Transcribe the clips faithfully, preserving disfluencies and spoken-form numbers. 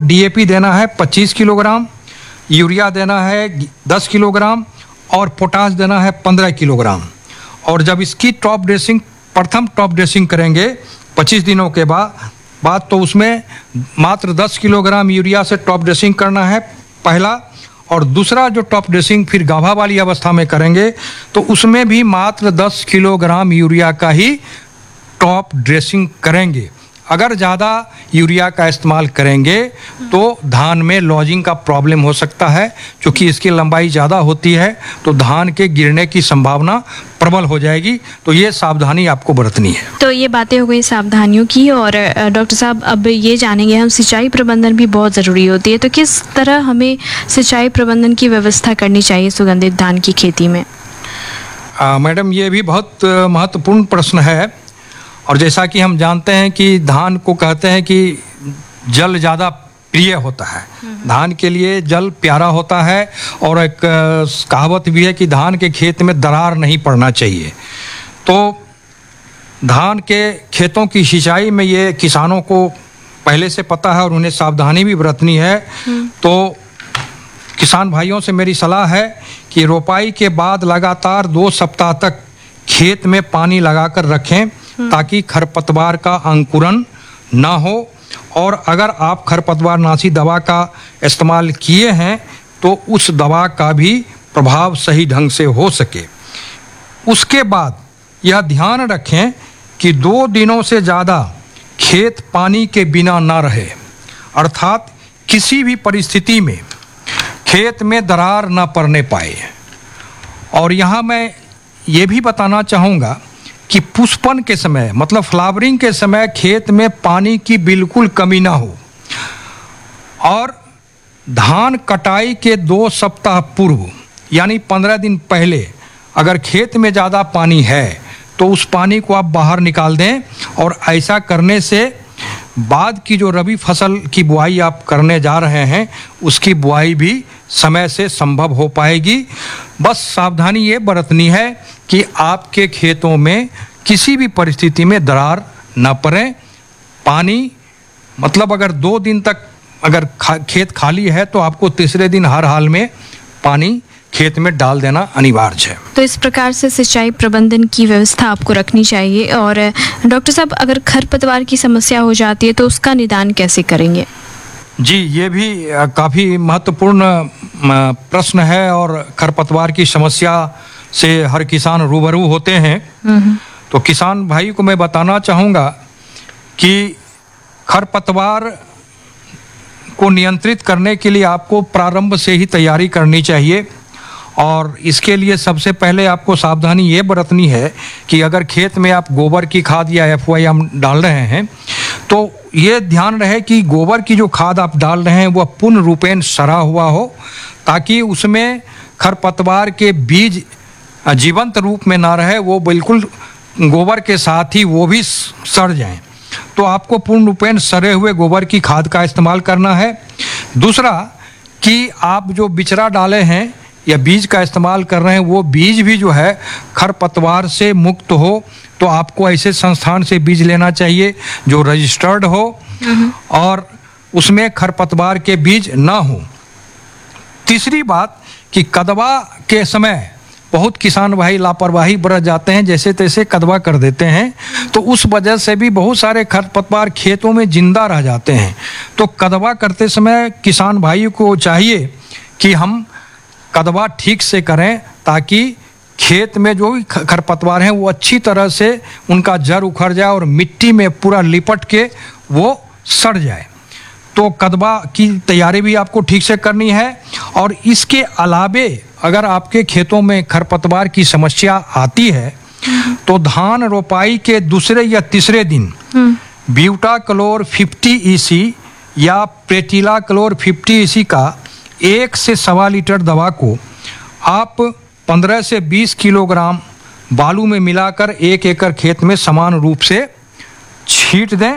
DAP देना है पच्चीस किलोग्राम, यूरिया देना है दस किलोग्राम और पोटाश देना है पंद्रह किलोग्राम। और जब इसकी टॉप ड्रेसिंग, प्रथम टॉप ड्रेसिंग करेंगे पच्चीस दिनों के बाद बाद तो उसमें मात्र दस किलोग्राम यूरिया से टॉप ड्रेसिंग करना है पहला, और दूसरा जो टॉप ड्रेसिंग फिर गाभा वाली अवस्था में करेंगे तो उसमें भी मात्र दस किलोग्राम यूरिया का ही टॉप ड्रेसिंग करेंगे। अगर ज़्यादा यूरिया का इस्तेमाल करेंगे तो धान में लॉजिंग का प्रॉब्लम हो सकता है, क्योंकि इसकी लंबाई ज़्यादा होती है तो धान के गिरने की संभावना प्रबल हो जाएगी। तो ये सावधानी आपको बरतनी है। तो ये बातें हो गई सावधानियों की। और डॉक्टर साहब अब ये जानेंगे हम, सिंचाई प्रबंधन भी बहुत ज़रूरी होती है, तो किस तरह हमें सिंचाई प्रबंधन की व्यवस्था करनी चाहिए सुगंधित धान की खेती में? आ, मैडम ये भी बहुत महत्वपूर्ण प्रश्न है। और जैसा कि हम जानते हैं कि धान को कहते हैं कि जल ज़्यादा प्रिय होता है, धान के लिए जल प्यारा होता है। और एक कहावत भी है कि धान के खेत में दरार नहीं पड़ना चाहिए। तो धान के खेतों की सिंचाई में ये किसानों को पहले से पता है और उन्हें सावधानी भी बरतनी है। तो किसान भाइयों से मेरी सलाह है कि रोपाई के बाद लगातार दो सप्ताह तक खेत में पानी लगाकर रखें ताकि खरपतवार का अंकुरन ना हो। और अगर आप खरपतवार नाशी दवा का इस्तेमाल किए हैं तो उस दवा का भी प्रभाव सही ढंग से हो सके। उसके बाद यह ध्यान रखें कि दो दिनों से ज़्यादा खेत पानी के बिना ना रहे, अर्थात किसी भी परिस्थिति में खेत में दरार ना पड़ने पाए। और यहाँ मैं ये भी बताना चाहूँगा कि पुष्पन के समय, मतलब फ्लावरिंग के समय खेत में पानी की बिल्कुल कमी ना हो। और धान कटाई के दो सप्ताह पूर्व यानी पंद्रह दिन पहले अगर खेत में ज़्यादा पानी है तो उस पानी को आप बाहर निकाल दें। और ऐसा करने से बाद की जो रबी फसल की बुआई आप करने जा रहे हैं उसकी बुआई भी समय से संभव हो पाएगी। बस सावधानी ये बरतनी है कि आपके खेतों में किसी भी परिस्थिति में दरार न पड़े। पानी मतलब अगर दो दिन तक अगर खा, खेत खाली है तो आपको तीसरे दिन हर हाल में पानी खेत में डाल देना अनिवार्य है। तो इस प्रकार से सिंचाई प्रबंधन की व्यवस्था आपको रखनी चाहिए। और डॉक्टर साहब अगर खरपतवार की समस्या हो जाती है तो उसका निदान कैसे करेंगे? जी ये भी काफ़ी महत्वपूर्ण प्रश्न है। और खरपतवार की समस्या से हर किसान रूबरू होते हैं। तो किसान भाई को मैं बताना चाहूँगा कि खरपतवार को नियंत्रित करने के लिए आपको प्रारंभ से ही तैयारी करनी चाहिए। और इसके लिए सबसे पहले आपको सावधानी ये बरतनी है कि अगर खेत में आप गोबर की खाद या एफ वाई एम डाल रहे हैं तो ये ध्यान रहे कि गोबर की जो खाद आप डाल रहे हैं वह पूर्ण रूपेण सड़ा हुआ हो, ताकि उसमें खरपतवार के बीज जीवंत रूप में ना रहे, वो बिल्कुल गोबर के साथ ही वो भी सड़ जाएं। तो आपको पूर्ण रूपेण सड़े हुए गोबर की खाद का इस्तेमाल करना है। दूसरा कि आप जो बिचरा डाले हैं या बीज का इस्तेमाल कर रहे हैं वो बीज भी जो है खरपतवार से मुक्त हो, तो आपको ऐसे संस्थान से बीज लेना चाहिए जो रजिस्टर्ड हो और उसमें खरपतवार के बीज ना हो। तीसरी बात कि कदवा के समय बहुत किसान भाई लापरवाही बरत जाते हैं, जैसे तैसे कदवा कर देते हैं, तो उस वजह से भी बहुत सारे खरपतवार खेतों में जिंदा रह जाते हैं। तो कदवा करते समय किसान भाइयों को चाहिए कि हम कदवा ठीक से करें ताकि खेत में जो भी खरपतवार हैं वो अच्छी तरह से उनका जड़ उखड़ जाए और मिट्टी में पूरा लिपट के वो सड़ जाए। तो कदवा की तैयारी भी आपको ठीक से करनी है। और इसके अलावे अगर आपके खेतों में खरपतवार की समस्या आती है तो धान रोपाई के दूसरे या तीसरे दिन ब्यूटा क्लोर फिफ्टी ईसी या प्रेटिला क्लोर फिफ्टी ईसी का एक से सवा लीटर दवा को आप पंद्रह से बीस किलोग्राम बालू में मिलाकर एक एकड़ खेत में समान रूप से छींट दें।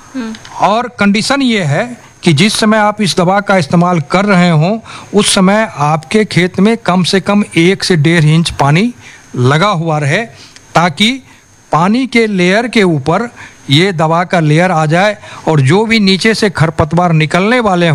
और कंडीशन ये है कि जिस समय आप इस दवा का इस्तेमाल कर रहे हों उस समय आपके खेत में कम से कम एक से डेढ़ इंच पानी लगा हुआ रहे, ताकि पानी के लेयर के ऊपर ये दवा का लेयर आ जाए और जो भी नीचे से खरपतवार निकलने वाले